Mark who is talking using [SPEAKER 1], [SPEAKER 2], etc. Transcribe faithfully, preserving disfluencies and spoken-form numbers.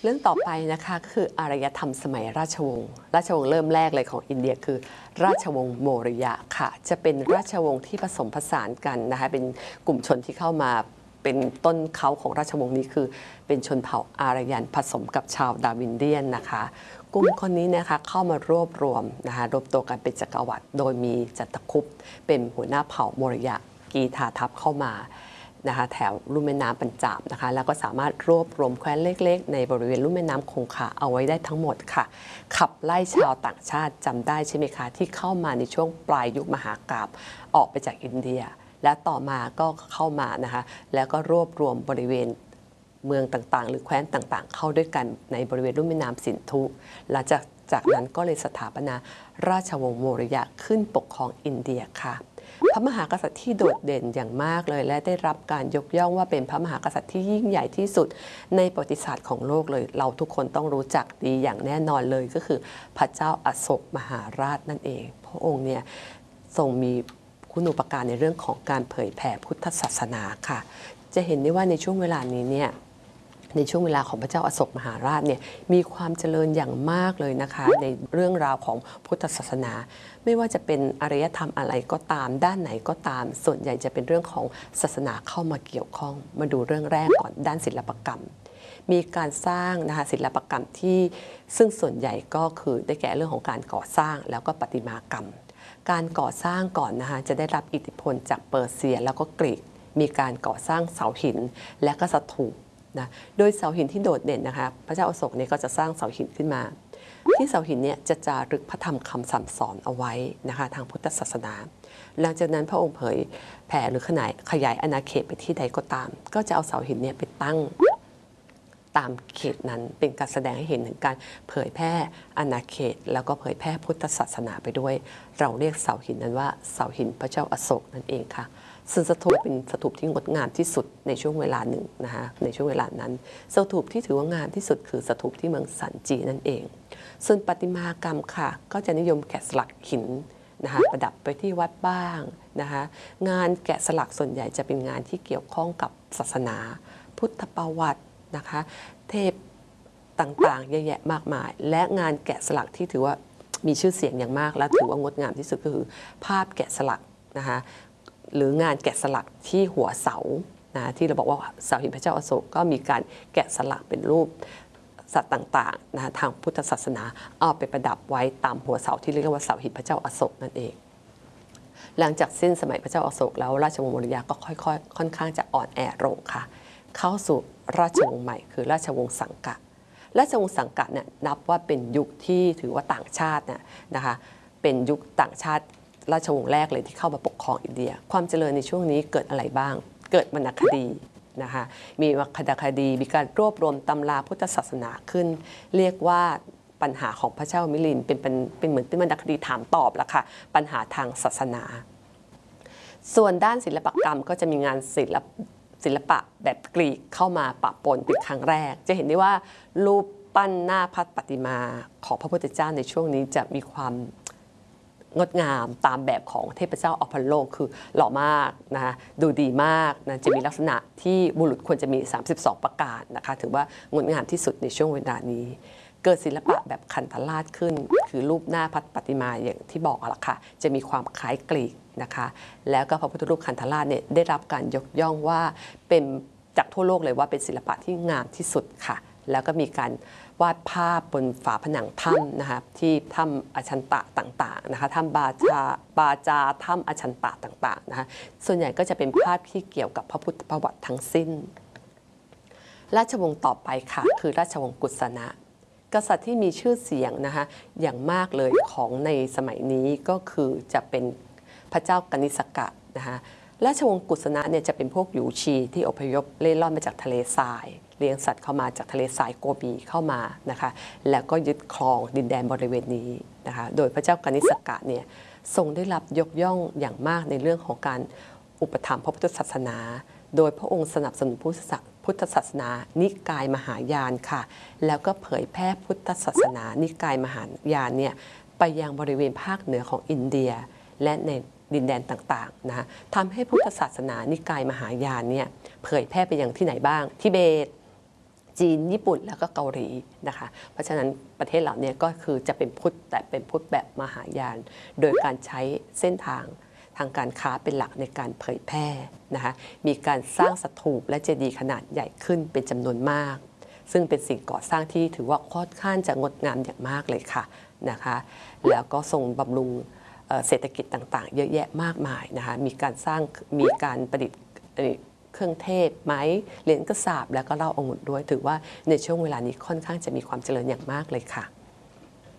[SPEAKER 1] เรื่องต่อไปนะคะก็คืออารยธรรมสมัยราชวงศ์ราชวงศ์เริ่มแรกเลยของอินเดียคือราชวงศ์โมริยะค่ะจะเป็นราชวงศ์ที่ผสมผสานกันนะคะเป็นกลุ่มชนที่เข้ามาเป็นต้นเขาของราชวงศ์นี้คือเป็นชนเผ่าอารยันผสมกับชาวดาวินเดียนนะคะกลุ่มคนนี้นะคะเข้ามารวบรวมนะคะรวมตัวกันเป็นจักรวรรดิโดยมีจัตคุปเป็นหัวหน้าเผ่าโมริยะกีทาทัพเข้ามานะคะแถวลุ่มแม่น้ำปัญจาบนะคะแล้วก็สามารถรวบรวมแคว้นเล็กๆในบริเวณลุ่มแม่น้ำคงคาเอาไว้ได้ทั้งหมดค่ะขับไล่ชาวต่างชาติจำได้ใช่ไหมคะที่เข้ามาในช่วงปลายยุคมหากาพย์ออกไปจากอินเดียและต่อมาก็เข้ามานะคะแล้วก็รวบรวมบริเวณเมืองต่างๆหรือแคว้นต่างๆเข้าด้วยกันในบริเวณลุ่มแม่น้ำสินธุหลังจากจากนั้นก็เลยสถาปนาราชวงศ์โมริยะขึ้นปกครองอินเดียค่ะพระมหากษัตริย์ที่โดดเด่นอย่างมากเลยและได้รับการยกย่องว่าเป็นพระมหากษัตริย์ที่ยิ่งใหญ่ที่สุดในประวัติศาสตร์ของโลกเลยเราทุกคนต้องรู้จักดีอย่างแน่นอนเลยก็คือพระเจ้าอโศกมหาราชนั่นเองพระองค์เนี่ยทรงมีคุณูปการในเรื่องของการเผยแผ่พุทธศาสนาค่ะจะเห็นได้ว่าในช่วงเวลานี้เนี่ยในช่วงเวลาของพระเจ้าอโศกมหาราชเนี่ยมีความเจริญอย่างมากเลยนะคะในเรื่องราวของพุทธศาสนาไม่ว่าจะเป็นอารยธรรมอะไรก็ตามด้านไหนก็ตามส่วนใหญ่จะเป็นเรื่องของศาสนาเข้ามาเกี่ยวข้องมาดูเรื่องแรกก่อนด้านศิลปกรรมมีการสร้างนะคะศิลปกรรมที่ซึ่งส่วนใหญ่ก็คือได้แก่เรื่องของการก่อสร้างแล้วก็ประติมากรรมการก่อสร้างก่อนนะคะจะได้รับอิทธิพลจากเปอร์เซียแล้วก็กรีกมีการก่อสร้างเสาหินและก็สถูปนะโดยเสาหินที่โดดเด่นนะคะพระเจ้าอโศกเนี่ยก็จะสร้างเสาหินขึ้นมาที่เสาหินเนี่ยจะจารึกพระธรรมคำสั่งสอนเอาไว้นะคะทางพุทธศาสนาหลังจากนั้นพระองค์เผยแผ่หรือขยายขยายอาณาเขตไปที่ใดก็ตามก็จะเอาเสาหินเนี่ยไปตั้งตามเขตนั้นเป็นการแสดงให้เห็นถึงการเผยแพร่อาณาเขตแล้วก็เผยแพร่พุทธศาสนาไปด้วยเราเรียกเสาหินนั้นว่าเสาหินพระเจ้าอโศกนั่นเองค่ะซึ่งสถูปเป็นสถูปที่งดงามที่สุดในช่วงเวลาหนึ่งนะคะในช่วงเวลานั้นสถูปที่ถือว่างามที่สุดคือสถูปที่เมืองสันจีนั่นเองส่วนประติมากรรมค่ะก็จะนิยมแกะสลักหินนะคะประดับไปที่วัดบ้างนะคะงานแกะสลักส่วนใหญ่จะเป็นงานที่เกี่ยวข้องกับศาสนาพุทธประวัตินะคะเทพต่างๆเยอะแยะมากมายและงานแกะสลักที่ถือว่ามีชื่อเสียงอย่างมากและถือว่างดงามที่สุดก็คือภาพแกะสลักนะคะหรืองานแกะสลักที่หัวเสานะที่เราบอกว่าเสาหินพระเจ้าอโศกก็มีการแกะสลักเป็นรูปสัตว์ต่างๆนะทางพุทธศาสนาเอาไปประดับไว้ตามหัวเสาที่เรียกว่าเสาหินพระเจ้าอโศกนั่นเองหลังจากสิ้นสมัยพระเจ้าอโศกแล้วราชวงศ์โมริยะก็ค่อยๆค่อนข้างจะอ่อนแอลงค่ะเข้าสู่ราชวงศ์ใหม่คือราชวงศ์สังกะราชวงศ์สังกะเนี่ยนับว่าเป็นยุคที่ถือว่าต่างชาติเนี่ยนะคะเป็นยุคต่างชาติราชวงศ์แรกเลยที่เข้ามาปกครองอินเดียความเจริญในช่วงนี้เกิดอะไรบ้างเกิดวรรณคดีนะคะมีวรรณคดีมีการรวบรวมตำราพุทธศาสนาขึ้นเรียกว่าปัญหาของพระเจ้ามิลินเป็นเป็นเป็นเหมือนเป็นวรรณคดีถามตอบละค่ะปัญหาทางศาสนาส่วนด้านศิลปกรรมก็จะมีงานศิลปศิลปะแบบกรีกเข้ามาปะปนเป็นครั้งแรกจะเห็นได้ว่ารูปปั้นหน้าพระปฏิมาของพระพุทธเจ้าในช่วงนี้จะมีความงดงามตามแบบของเทพเจ้าอพอลโลคือหล่อมากนะคะดูดีมากนะจะมีลักษณะที่บุรุษควรจะมีสามสิบสองประการนะคะถือว่างดงามที่สุดในช่วงเวลานี้เกิดศิลปะแบบคันธราชขึ้นคือรูปหน้าพระปฏิมาอย่างที่บอกอะล่ะค่ะจะมีความคล้ายกรีกนะคะแล้วก็พระพุทธรูปคันธราชเนี่ยได้รับการยกย่องว่าเป็นจากทั่วโลกเลยว่าเป็นศิลปะที่งามที่สุดค่ะแล้วก็มีการวาดภาพบนฝาผนังถ้ำนะคะที่ถ้ำอชันตะต่างๆนะคะถ้ำบาจาบาจาถ้ำอชันตะต่างๆนะคะส่วนใหญ่ก็จะเป็นภาพที่เกี่ยวกับพระพุทธประวัติทั้งสิ้นราชวงศ์ต่อไปค่ะคือราชวงศ์กุษณะกษัตริย์ที่มีชื่อเสียงนะคะอย่างมากเลยของในสมัยนี้ก็คือจะเป็นพระเจ้ากนิษกะนะคะราชวงศ์กุษณะเนี่ยจะเป็นพวกหยูชีที่อพยพเล่ร่อนมาจากทะเลทรายเลี้ยงสัตว์เข้ามาจากทะเลทรายโกบีเข้ามานะคะแล้วก็ยึดครองดินแดนบริเวณนี้นะคะโดยพระเจ้ากนิษกะเนี่ยทรงได้รับยกย่องอย่างมากในเรื่องของการอุปถัมภ์พระพุทธศาสนาโดยพระองค์สนับสนุนพุทธศาสนานิกายมหายานค่ะแล้วก็เผยแพร่พุทธศาสนานิกายมหายานเนี่ยไปยังบริเวณภาคเหนือของอินเดียและในดินแดนต่างๆนะทำให้พุทธศาสนานิกายมหายานเนี่ยเผยแพร่ไปยังที่ไหนบ้างทิเบตจีนญี่ปุ่นแล้วก็เกาหลีนะคะเพราะฉะนั้นประเทศเหล่านี้ก็คือจะเป็นพุทธแต่เป็นพุทธแบบมหายาน โดยการใช้เส้นทางทางการค้าเป็นหลักในการเผยแพร่นะคะมีการสร้างสถูปและเจดีย์ขนาดใหญ่ขึ้นเป็นจำนวนมากซึ่งเป็นสิ่งก่อสร้างที่ถือว่าค่อนข้างจะงดงามอย่างมากเลยค่ะนะคะแล้วก็ทรงบำรุงเศรษฐกิจต่างๆเยอะแยะมากมายนะคะมีการสร้างมีการประดิษฐ์เครื่องเทศไม้เหรียญกระสาบแล้วก็เหล้าองุ่นด้วยถือว่าในช่วงเวลานี้ค่อนข้างจะมีความเจริญอย่างมากเลยค่ะ